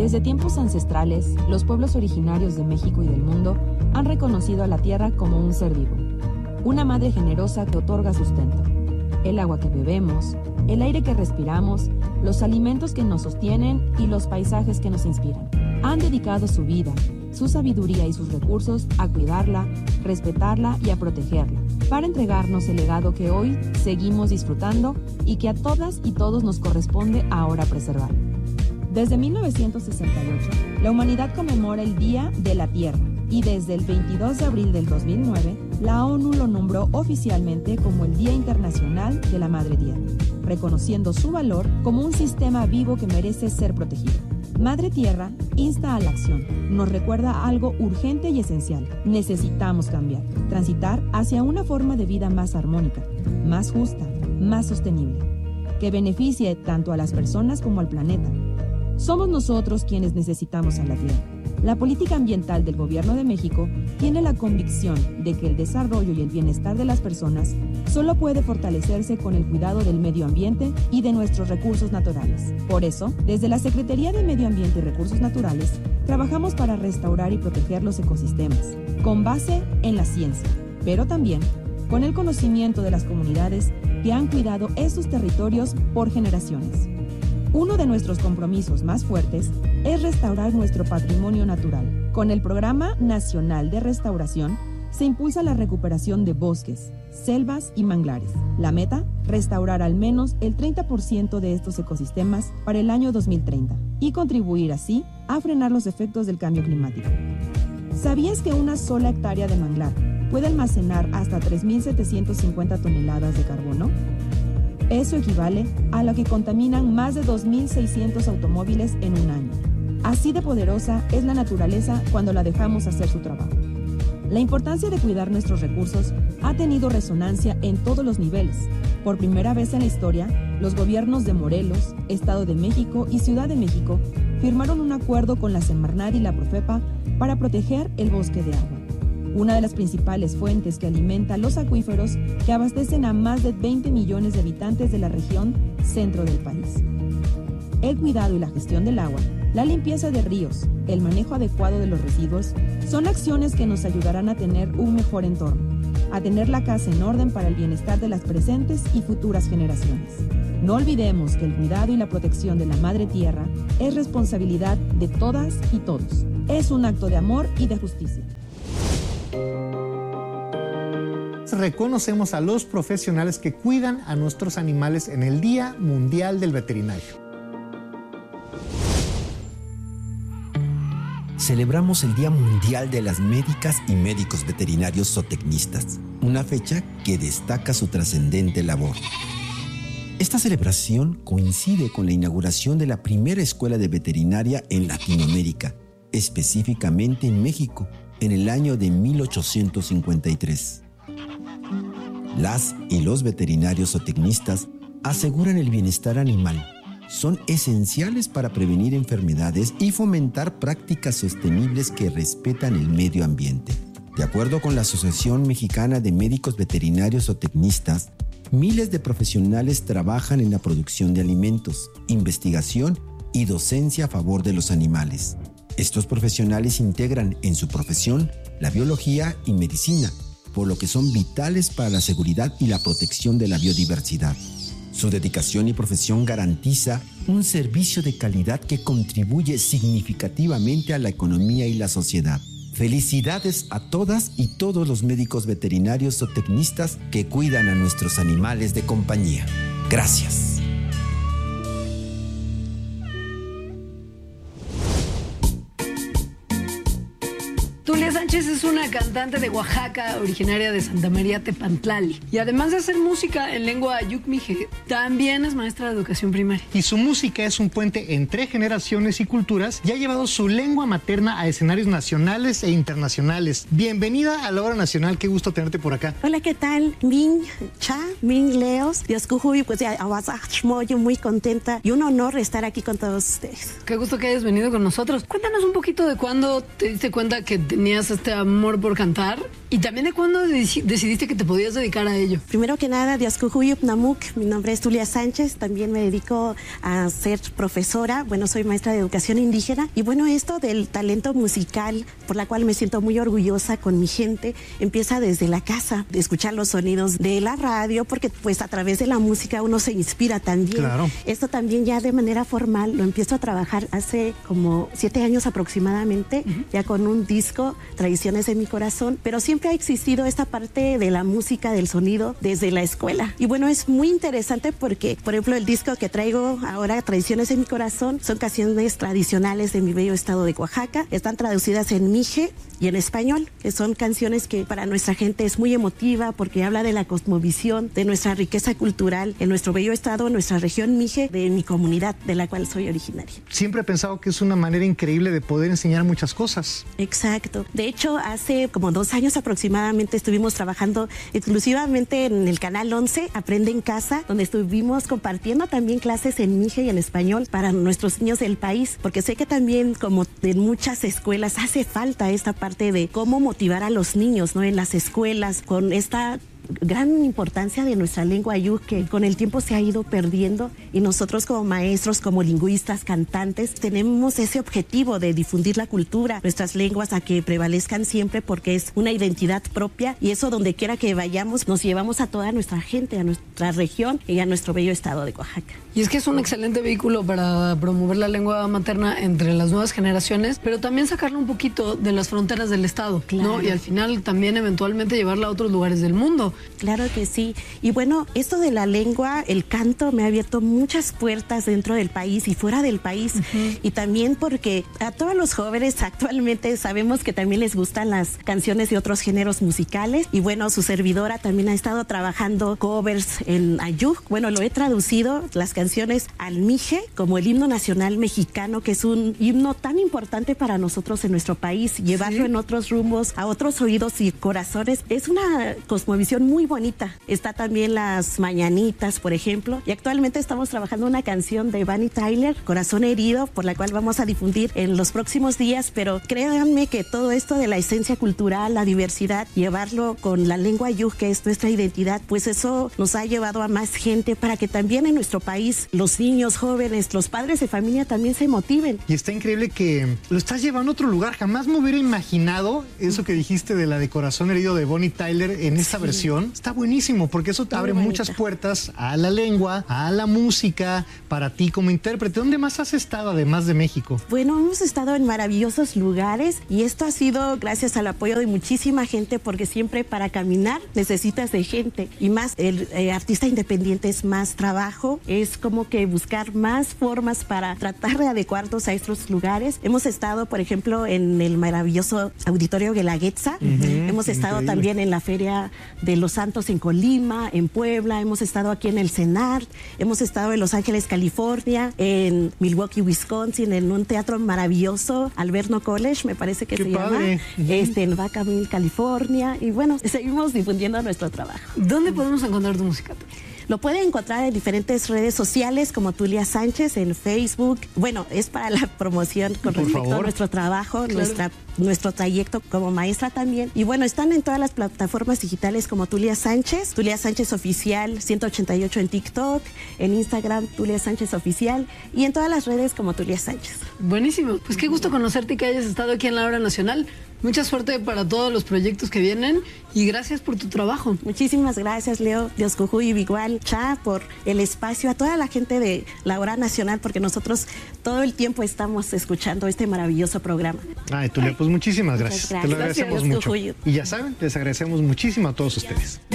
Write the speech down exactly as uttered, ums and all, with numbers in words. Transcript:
Desde tiempos ancestrales, los pueblos originarios de México y del mundo han reconocido a la tierra como un ser vivo, una madre generosa que otorga sustento. El agua que bebemos, el aire que respiramos, los alimentos que nos sostienen y los paisajes que nos inspiran. Han dedicado su vida, su sabiduría y sus recursos a cuidarla, respetarla y a protegerla, para entregarnos el legado que hoy seguimos disfrutando y que a todas y todos nos corresponde ahora preservar. Desde mil novecientos sesenta y ocho, la humanidad conmemora el Día de la Tierra y desde el veintidós de abril del dos mil nueve, la ONU lo nombró oficialmente como el Día Internacional de la Madre Tierra, reconociendo su valor como un sistema vivo que merece ser protegido. Madre Tierra insta a la acción, nos recuerda algo urgente y esencial. Necesitamos cambiar, transitar hacia una forma de vida más armónica, más justa, más sostenible, que beneficie tanto a las personas como al planeta. Somos nosotros quienes necesitamos a la Tierra. La política ambiental del Gobierno de México tiene la convicción de que el desarrollo y el bienestar de las personas solo puede fortalecerse con el cuidado del medio ambiente y de nuestros recursos naturales. Por eso, desde la Secretaría de Medio Ambiente y Recursos Naturales, trabajamos para restaurar y proteger los ecosistemas, con base en la ciencia, pero también con el conocimiento de las comunidades que han cuidado estos territorios por generaciones. Uno de nuestros compromisos más fuertes es restaurar nuestro patrimonio natural. Con el Programa Nacional de Restauración se impulsa la recuperación de bosques, selvas y manglares. La meta, restaurar al menos el treinta por ciento de estos ecosistemas para el año dos mil treinta y contribuir así a frenar los efectos del cambio climático. ¿Sabías que una sola hectárea de manglar puede almacenar hasta tres mil setecientas cincuenta toneladas de carbono? Eso equivale a lo que contaminan más de dos mil seiscientos automóviles en un año. Así de poderosa es la naturaleza cuando la dejamos hacer su trabajo. La importancia de cuidar nuestros recursos ha tenido resonancia en todos los niveles. Por primera vez en la historia, los gobiernos de Morelos, Estado de México y Ciudad de México firmaron un acuerdo con la Semarnat y la Profepa para proteger el bosque de agua, una de las principales fuentes que alimenta los acuíferos que abastecen a más de veinte millones de habitantes de la región centro del país. El cuidado y la gestión del agua, la limpieza de ríos, el manejo adecuado de los residuos, son acciones que nos ayudarán a tener un mejor entorno, a tener la casa en orden para el bienestar de las presentes y futuras generaciones. No olvidemos que el cuidado y la protección de la Madre Tierra es responsabilidad de todas y todos. Es un acto de amor y de justicia. Reconocemos a los profesionales que cuidan a nuestros animales en el Día Mundial del Veterinario. Celebramos el Día Mundial de las Médicas y Médicos Veterinarios Zootecnistas, una fecha que destaca su trascendente labor. Esta celebración coincide con la inauguración de la primera escuela de veterinaria en Latinoamérica, específicamente en México, en el año de mil ochocientos cincuenta y tres. Las y los veterinarios zootecnistas aseguran el bienestar animal. Son esenciales para prevenir enfermedades y fomentar prácticas sostenibles que respetan el medio ambiente. De acuerdo con la Asociación Mexicana de Médicos Veterinarios Zootecnistas, miles de profesionales trabajan en la producción de alimentos, investigación y docencia a favor de los animales. Estos profesionales integran en su profesión la biología y medicina, por lo que son vitales para la seguridad y la protección de la biodiversidad. Su dedicación y profesión garantiza un servicio de calidad que contribuye significativamente a la economía y la sociedad. Felicidades a todas y todos los médicos veterinarios zootecnistas que cuidan a nuestros animales de compañía. Gracias. Tulia Sánchez es una cantante de Oaxaca, originaria de Santa María Tepantlali. Y además de hacer música en lengua yukmije, también es maestra de educación primaria. Y su música es un puente entre generaciones y culturas y ha llevado su lengua materna a escenarios nacionales e internacionales. Bienvenida a la Hora Nacional, qué gusto tenerte por acá. Hola, ¿qué tal? Min Cha, Min Leos, Dioscujuy, pues ya, yo muy contenta y un honor estar aquí con todos ustedes. Qué gusto que hayas venido con nosotros. Cuéntanos un poquito de cuándo te diste cuenta que tenías tenías este amor por cantar? Y también de cuándo decidiste que te podías dedicar a ello. Primero que nada, Dioscujuyup Namuk, mi nombre es Tulia Sánchez, también me dedico a ser profesora, bueno, soy maestra de educación indígena, y bueno, esto del talento musical, por la cual me siento muy orgullosa con mi gente, empieza desde la casa, de escuchar los sonidos de la radio, porque pues a través de la música uno se inspira también. Claro. Esto también ya de manera formal lo empiezo a trabajar hace como siete años aproximadamente, uh-huh. ya con un disco, Tradiciones en mi corazón, pero siempre ha existido esta parte de la música, del sonido, desde la escuela. Y bueno, es muy interesante porque, por ejemplo, el disco que traigo ahora, Tradiciones en mi corazón, son canciones tradicionales de mi bello estado de Oaxaca. Están traducidas en mije y en español, que son canciones que para nuestra gente es muy emotiva porque habla de la cosmovisión, de nuestra riqueza cultural en nuestro bello estado, nuestra región mije, de mi comunidad de la cual soy originaria. Siempre he pensado que es una manera increíble de poder enseñar muchas cosas. Exacto. De hecho, hace como dos años aproximadamente estuvimos trabajando exclusivamente en el canal once, Aprende en Casa, donde estuvimos compartiendo también clases en mije y en español para nuestros niños del país, porque sé que también, como en muchas escuelas, hace falta esta parte de cómo motivar a los niños, ¿no? En las escuelas, con esta gran importancia de nuestra lengua ayuk, que con el tiempo se ha ido perdiendo, y nosotros como maestros, como lingüistas, cantantes, tenemos ese objetivo de difundir la cultura, nuestras lenguas, a que prevalezcan siempre, porque es una identidad propia, y eso donde quiera que vayamos nos llevamos a toda nuestra gente, a nuestra región y a nuestro bello estado de Oaxaca. Y es que es un excelente vehículo para promover la lengua materna entre las nuevas generaciones, pero también sacarla un poquito de las fronteras del estado, claro. ¿no? Y al final también eventualmente llevarla a otros lugares del mundo. Claro que sí. Y bueno, esto de la lengua, el canto me ha abierto muchas puertas dentro del país y fuera del país. Uh-huh. Y también porque a todos los jóvenes actualmente sabemos que también les gustan las canciones de otros géneros musicales. Y bueno, su servidora también ha estado trabajando covers en ayuk. Bueno, lo he traducido, las canciones al mije, como el himno nacional mexicano, que es un himno tan importante para nosotros en nuestro país. Llevarlo ¿Sí? en otros rumbos, a otros oídos y corazones, es una cosmovisión muy bonita. Está también las mañanitas, por ejemplo, y actualmente estamos trabajando una canción de Bonnie Tyler, Corazón Herido, por la cual vamos a difundir en los próximos días, pero créanme que todo esto de la esencia cultural, la diversidad, llevarlo con la lengua ayuk, que es nuestra identidad, pues eso nos ha llevado a más gente para que también en nuestro país los niños, jóvenes, los padres de familia también se motiven. Y está increíble que lo estás llevando a otro lugar. Jamás me hubiera imaginado eso que dijiste de la de Corazón Herido de Bonnie Tyler en esta sí. versión. Está buenísimo porque eso te abre muchas puertas a la lengua, a la música, para ti como intérprete. ¿Dónde más has estado además de México? Bueno, hemos estado en maravillosos lugares y esto ha sido gracias al apoyo de muchísima gente, porque siempre para caminar necesitas de gente, y más el eh, artista independiente es más trabajo, es como que buscar más formas para tratar de adecuarnos a estos lugares. Hemos estado, por ejemplo, en el maravilloso Auditorio Guelaguetza, uh-huh, hemos estado increíble. También en la Feria de los Santos en Colima, en Puebla, hemos estado aquí en el CENART, hemos estado en Los Ángeles, California, en Milwaukee, Wisconsin, en un teatro maravilloso, Alverno College, me parece que Qué se padre. llama, uh-huh. este, en Vacaville, California, y bueno, seguimos difundiendo nuestro trabajo. ¿Dónde podemos encontrar tu música? Lo pueden encontrar en diferentes redes sociales como Tulia Sánchez, en Facebook. Bueno, es para la promoción con Por respecto favor. a nuestro trabajo, Claro. nuestra, nuestro trayecto como maestra también. Y bueno, están en todas las plataformas digitales como Tulia Sánchez, Tulia Sánchez Oficial ciento ochenta y ocho en TikTok, en Instagram Tulia Sánchez Oficial, y en todas las redes como Tulia Sánchez. Buenísimo. Pues qué gusto conocerte y que hayas estado aquí en la Hora Nacional. Mucha suerte para todos los proyectos que vienen y gracias por tu trabajo. Muchísimas gracias, Leo, Dioscujú y Bigual Cha, por el espacio, a toda la gente de la Hora Nacional, porque nosotros todo el tiempo estamos escuchando este maravilloso programa. Ay, Tulia, pues muchísimas gracias. gracias. Te lo agradecemos Gracias, mucho. Dioscujú. Y ya saben, les agradecemos muchísimo a todos ustedes.